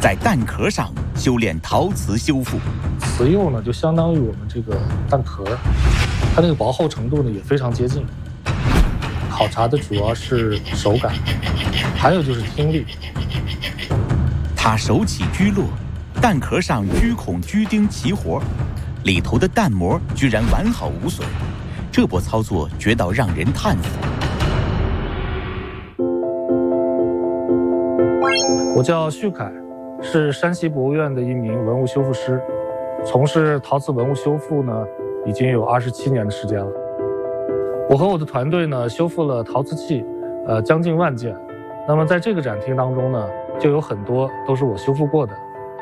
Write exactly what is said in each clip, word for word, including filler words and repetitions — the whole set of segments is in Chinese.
在蛋壳上修炼陶瓷修复。 瓷釉呢，就相当于我们这个蛋壳，它那个薄厚程度呢也非常接近。考察的主要是手感，还有就是听力。 他手起居落，蛋壳上居孔居钉齐活，里头的蛋膜居然完好无损，这波操作绝到让人叹服。 我叫徐凯，是山西博物院的一名文物修复师，从事陶瓷文物修复呢，已经有二十七年的时间了。我和我的团队呢，修复了陶瓷器，呃，将近万件。那么在这个展厅当中呢，就有很多都是我修复过的。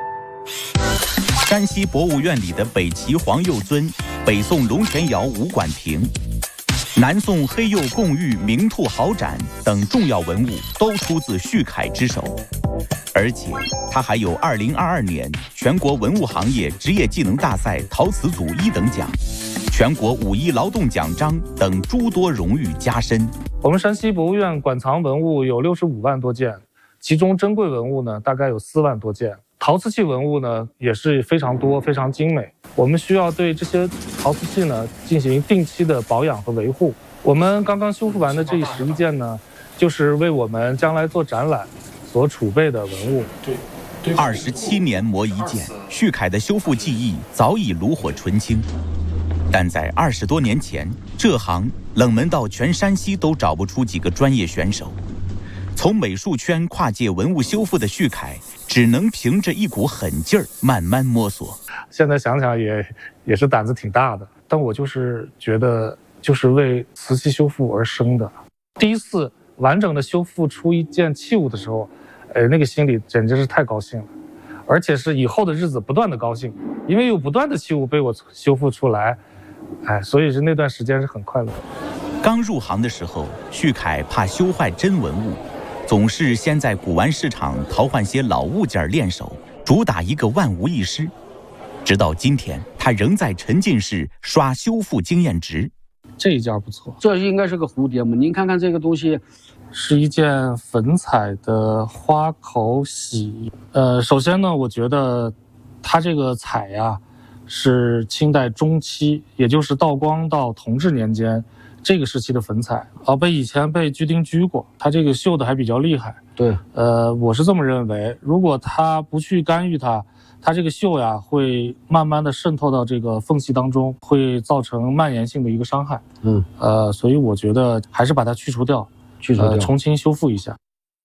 山西博物院里的北齐黄釉尊、北宋龙泉窑五管瓶、南宋黑釉贡玉明兔毫盏等重要文物都出自徐凯之手，而且他还有二零二二年全国文物行业职业技能大赛陶瓷组一等奖、全国五一劳动奖章等诸多荣誉加身。 我们山西博物院馆藏文物有六十五万多件，其中珍贵文物呢大概有四万多件，陶瓷器文物呢也是非常多，非常精美。我们需要对这些陶瓷器呢进行定期的保养和维护。我们刚刚修复完的这十一件呢，就是为我们将来做展览所储备的文物。 对，二十七年磨一剑，徐凯的修复技艺早已炉火纯青。但在二十多年前，这行冷门到全山西都找不出几个专业选手。从美术圈跨界文物修复的徐凯，只能凭着一股狠劲儿慢慢摸索。 现在想想也也是胆子挺大的，但我就是觉得就是为瓷器修复而生的。第一次完整的修复出一件器物的时候，呃，那个心里简直是太高兴了，而且是以后的日子不断的高兴，因为有不断的器物被我修复出来，哎，所以是那段时间是很快乐的。 刚入行的时候，徐凯怕修坏真文物，总是先在古玩市场淘换些老物件练手，主打一个万无一失。直到今天，他仍在沉浸式刷修复经验值。 这一件不错， 这应该是个蝴蝶嘛？您看看这个东西， 是一件粉彩的花口喜。呃，首先呢，我觉得它这个彩呀，是清代中期，也就是道光到同治年间这个时期的粉彩啊，被以前被居丁居过，它这个绣的还比较厉害。 对， 呃，我是这么认为，如果它不去干预它，它这个绣呀会慢慢的渗透到这个缝隙当中，会造成蔓延性的一个伤害。 嗯， 呃，所以我觉得还是把它去除掉， 去除掉， 呃，重新修复一下。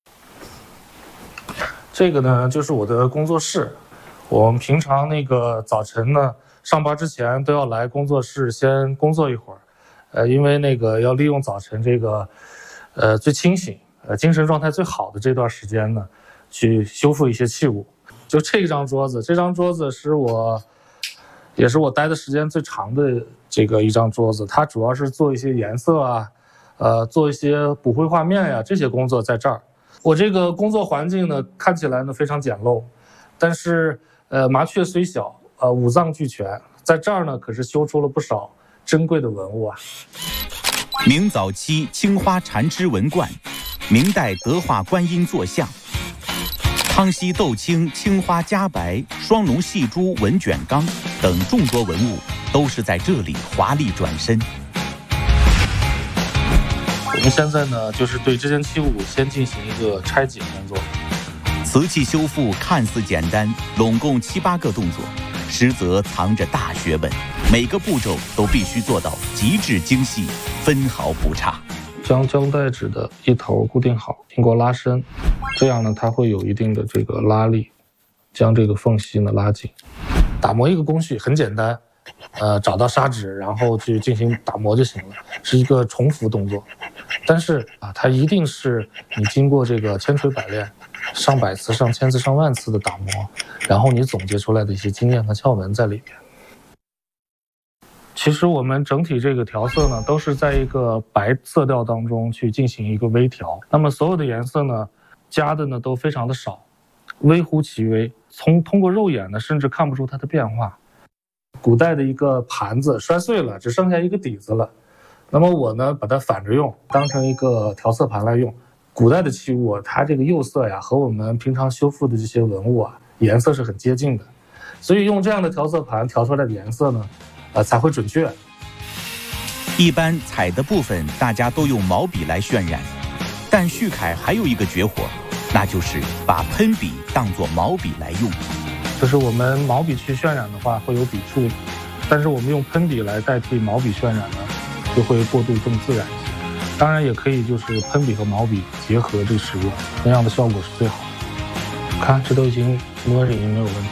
这个呢，就是我的工作室。我们平常那个早晨呢，上班之前都要来工作室先工作一会儿，呃，因为那个要利用早晨这个，呃，最清醒、呃，精神状态最好的这段时间呢，去修复一些器物。就这一张桌子，这张桌子是我，也是我待的时间最长的这个一张桌子。它主要是做一些颜色啊，呃，做一些补绘画面呀，这些工作在这儿。我这个工作环境呢，看起来呢非常简陋，但是呃，麻雀虽小，呃，五脏俱全，在这儿呢可是修出了不少珍贵的文物啊。 明早期青花缠枝纹冠，明代德化观音坐像，康熙豆青青花夹白双龙细珠纹卷缸等众多文物都是在这里华丽转身。 我们现在呢，就是对这件器物先进行一个拆解工作。 瓷器修复看似简单，拢共七八个动作，实则藏着大学问，每个步骤都必须做到极致精细，分毫不差。 将胶带纸的一头固定好，经过拉伸，这样呢，它会有一定的这个拉力，将这个缝隙呢拉紧。打磨一个工序很简单，呃，找到砂纸，然后去进行打磨就行了，是一个重复动作。但是啊，它一定是你经过这个千锤百炼，上百次、上千次、上万次的打磨，然后你总结出来的一些经验和窍门在里面。其实我们整体这个调色呢，都是在一个白色调当中去进行一个微调。那么所有的颜色呢，加的呢都非常的少，微乎其微，从通过肉眼呢，甚至看不出它的变化。古代的一个盘子摔碎了，只剩下一个底子了。那么我呢，把它反着用，当成一个调色盘来用， 古代的器物啊，它这个釉色呀，和我们平常修复的这些文物啊，颜色是很接近的，所以用这样的调色盘调出来的颜色呢，呃，才会准确。 一般彩的部分大家都用毛笔来渲染，但旭凯还有一个绝活，那就是把喷笔当作毛笔来用。 就是我们毛笔去渲染的话会有笔触，但是我们用喷笔来代替毛笔渲染呢，就会过渡更自然一些。当然也可以就是喷笔和毛笔结合这个使用，那样的效果是最好的。看，这都已经摸着已经没有问题。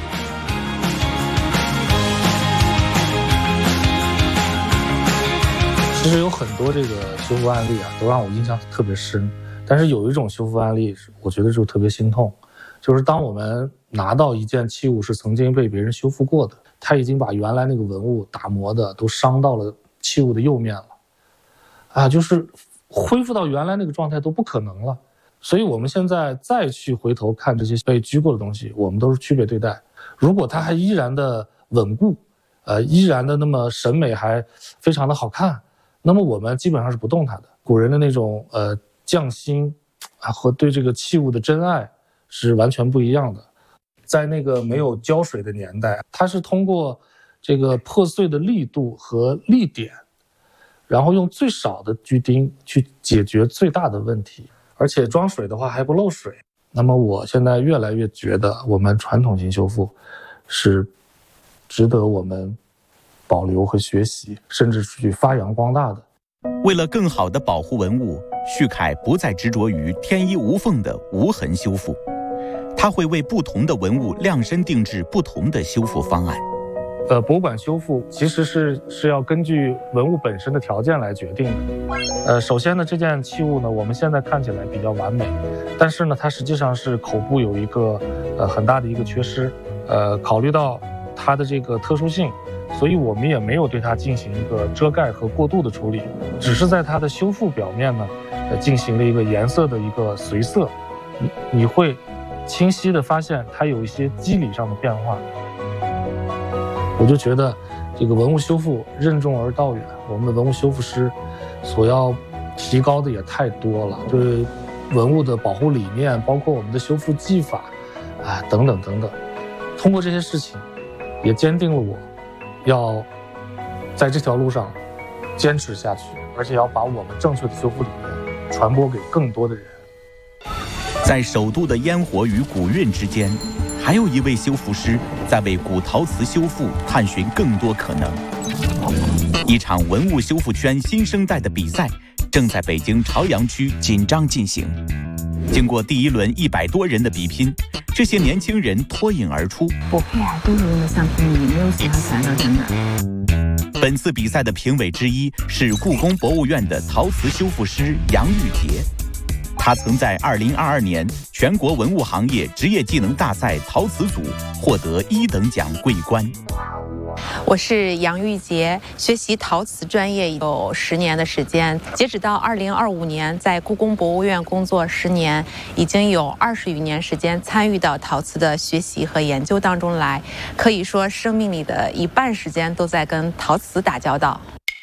其实有很多这个修复案例啊，都让我印象特别深。但是有一种修复案例，我觉得就特别心痛，就是当我们拿到一件器物是曾经被别人修复过的，他已经把原来那个文物打磨的都伤到了器物的釉面了，啊，就是恢复到原来那个状态都不可能了。所以我们现在再去回头看这些被居过的东西，我们都是区别对待。如果它还依然的稳固，呃，依然的那么审美还非常的好看，那么我们基本上是不动它的。古人的那种呃匠心啊和对这个器物的真爱是完全不一样的。在那个没有胶水的年代，它是通过这个破碎的力度和力点，然后用最少的锯钉去解决最大的问题，而且装水的话还不漏水。那么我现在越来越觉得我们传统型修复是值得我们保留和学习，甚至去发扬光大的。 为了更好地保护文物，旭凯不再执着于天衣无缝的无痕修复，他会为不同的文物量身定制不同的修复方案。 呃，博物馆修复其实是是要根据文物本身的条件来决定的。呃，首先呢，这件器物呢，我们现在看起来比较完美，但是呢，它实际上是口部有一个呃很大的一个缺失。呃，考虑到它的这个特殊性，所以我们也没有对它进行一个遮盖和过渡的处理，只是在它的修复表面呢，呃，进行了一个颜色的一个随色。你你会清晰地发现它有一些肌理上的变化。我就觉得这个文物修复任重而道远，我们的文物修复师所要提高的也太多了，对文物的保护理念，包括我们的修复技法啊等等等等。通过这些事情也坚定了我要在这条路上坚持下去，而且要把我们正确的修复理念传播给更多的人。 在首都的烟火与古韵之间，还有一位修复师在为古陶瓷修复探寻更多可能。一场文物修复圈新生代的比赛正在北京朝阳区紧张进行。经过第一轮一百多人的比拼，这些年轻人脱颖而出。 我配还都是用的橡皮泥，没有其他材料，真的。 本次比赛的评委之一是故宫博物院的陶瓷修复师杨玉杰。他曾在二零二二年全国文物行业职业技能大赛陶瓷组获得一等奖桂冠。 我是杨玉杰，学习陶瓷专业有十年的时间，截止到二零二五年，在故宫博物院工作十年，已经有二十余年时间参与到陶瓷的学习和研究当中来，可以说生命里的一半时间都在跟陶瓷打交道。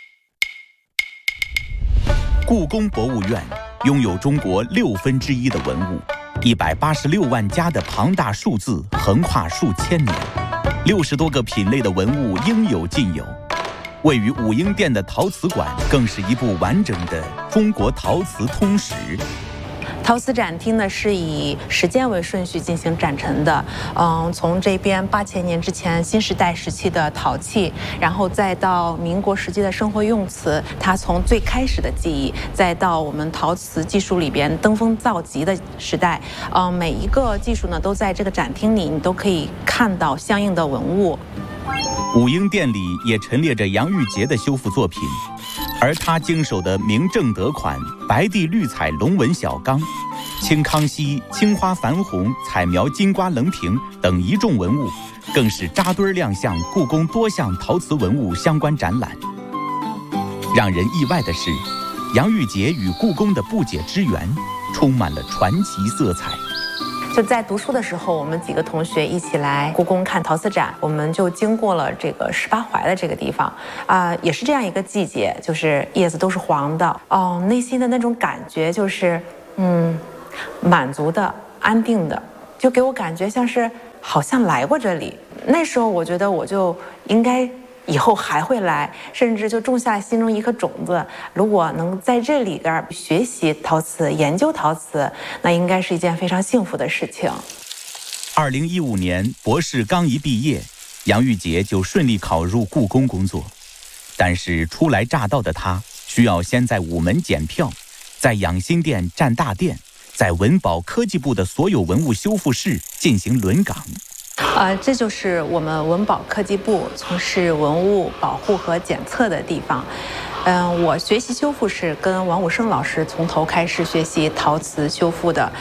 故宫博物院拥有中国六分之一的文物，一百八十六万家的庞大数字横跨数千年，六十多个品类的文物应有尽有。位于武英殿的陶瓷馆更是一部完整的中国陶瓷通史。 陶瓷展厅呢是以时间为顺序进行展陈的，嗯，从这边八千年之前新时代时期的陶器，然后再到民国时期的生活用瓷，它从最开始的技艺，再到我们陶瓷技术里边登峰造极的时代，嗯，每一个技术呢都在这个展厅里，你都可以看到相应的文物。 武英殿里也陈列着杨玉杰的修复作品，而他经手的明正德款白地绿彩龙纹小缸、清康熙青花矾红彩描金瓜棱瓶等一众文物，更是扎堆亮相故宫多项陶瓷文物相关展览。让人意外的是，杨玉杰与故宫的不解之缘充满了传奇色彩。 就在读书的时候，我们几个同学一起来故宫看陶瓷展，我们就经过了这个十八槐的这个地方，啊、呃，也是这样一个季节，就是叶子都是黄的，哦，内心的那种感觉就是嗯，满足的、安定的，就给我感觉像是好像来过这里。那时候我觉得我就应该以后还会来，甚至就种下心中一颗种子。如果能在这里边学习陶瓷、研究陶瓷，那应该是一件非常幸福的事情。 二零一五年，博士刚一毕业，杨玉洁就顺利考入故宫工作。但是初来乍到的她，需要先在午门检票，在养心殿站大殿，在文保科技部的所有文物修复室进行轮岗。 呃，这就是我们文保科技部从事文物保护和检测的地方。嗯、呃，我学习修复是跟王武生老师从头开始学习陶瓷修复的。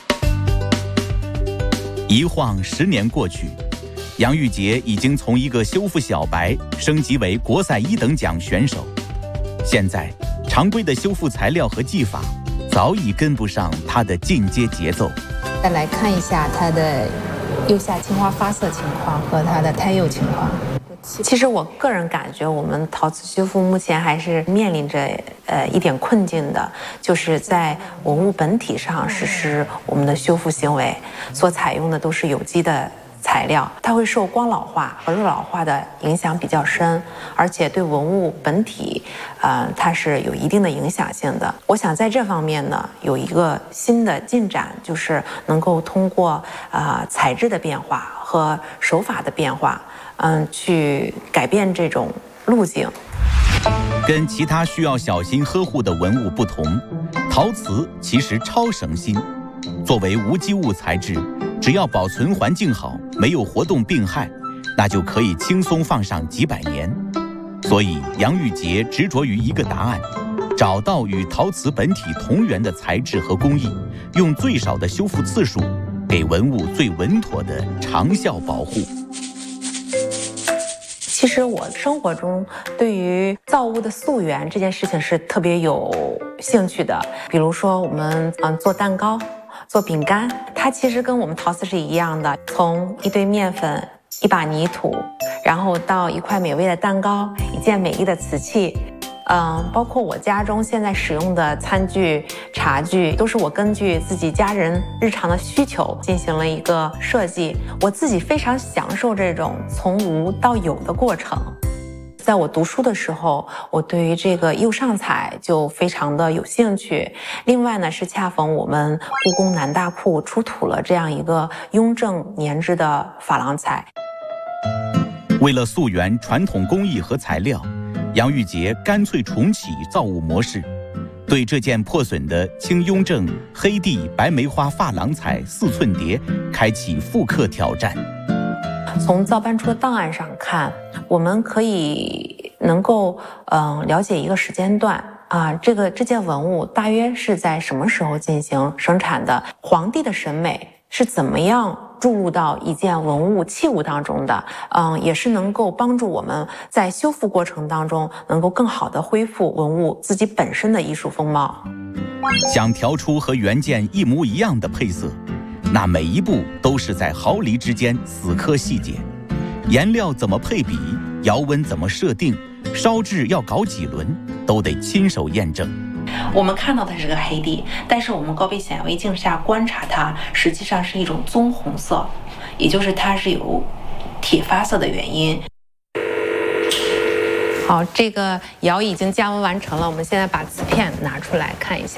一晃十年过去，杨玉洁已经从一个修复小白升级为国赛一等奖选手。现在，常规的修复材料和技法早已跟不上她的进阶节奏。 再来看一下它的釉下青花发色情况和它的胎釉情况。其实我个人感觉，我们陶瓷修复目前还是面临着呃一点困境的，就是在文物本体上实施我们的修复行为，所采用的都是有机的材料，它会受光老化和热老化的影响比较深，而且对文物本体，呃，它是有一定的影响性的。我想在这方面呢，有一个新的进展，就是能够通过呃材质的变化和手法的变化，嗯、呃，去改变这种路径。 跟其他需要小心呵护的文物不同，陶瓷其实超省心。作为无机物材质，只要保存环境好，没有活动病害，那就可以轻松放上几百年。所以杨玉洁执着于一个答案，找到与陶瓷本体同源的材质和工艺，用最少的修复次数，给文物最稳妥的长效保护。 其实我生活中对于造物的溯源这件事情是特别有兴趣的。比如说我们嗯做蛋糕、做饼干，它其实跟我们陶瓷是一样的，从一堆面粉、一把泥土，然后到一块美味的蛋糕、一件美丽的瓷器。嗯，包括我家中现在使用的餐具、茶具，都是我根据自己家人日常的需求进行了一个设计。我自己非常享受这种从无到有的过程。在我读书的时候，我对于这个釉上彩就非常的有兴趣。另外呢，是恰逢我们故宫南大库出土了这样一个雍正年制的珐琅彩。 为了溯源传统工艺和材料，杨玉洁干脆重启造物模式，对这件破损的清雍正黑地白梅花珐琅彩四寸碟开启复刻挑战。 从造办处的档案上看，我们可以能够嗯、呃、了解一个时间段啊，这个这件文物大约是在什么时候进行生产的，皇帝的审美是怎么样注入到一件文物器物当中的，嗯，也是能够帮助我们在修复过程当中能够更好的恢复文物自己本身的艺术风貌。 想调出和原件一模一样的配色，那每一步都是在毫厘之间死磕细节，颜料怎么配比，窑温怎么设定，烧制要搞几轮，都得亲手验证。 我们看到它是个黑地，但是我们高倍显微镜下观察它，实际上是一种棕红色，也就是它是有铁发色的原因。好，这个窑已经加温完成了，我们现在把瓷片拿出来看一下。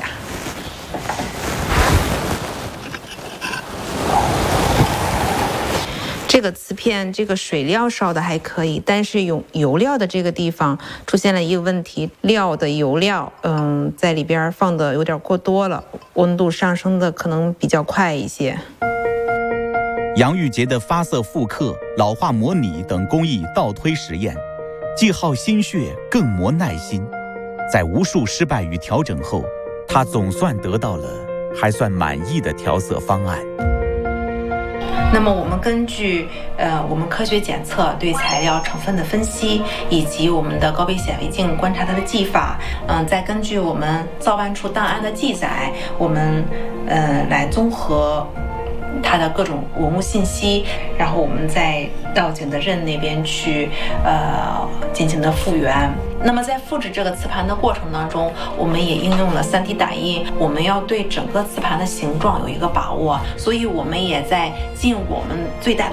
这个瓷片，这个水料烧的还可以，但是用油料的这个地方出现了一个问题，料的油料，嗯，在里边放的有点过多了，温度上升的可能比较快一些。 杨玉洁的发色复刻、老化模拟等工艺倒推实验，既耗心血，更磨耐心。在无数失败与调整后，她总算得到了还算满意的调色方案。 那么我们根据呃我们科学检测对材料成分的分析，以及我们的高倍显微镜观察它的技法，嗯、呃，再根据我们造办处档案的记载，我们呃来综合它的各种文物信息，然后我们再到景德镇那边去呃进行的复原。 那么在复制这个磁盘的过程当中，我们也应用了 三 D 打印，我们要对整个磁盘的形状有一个把握，所以我们也在尽我们最大的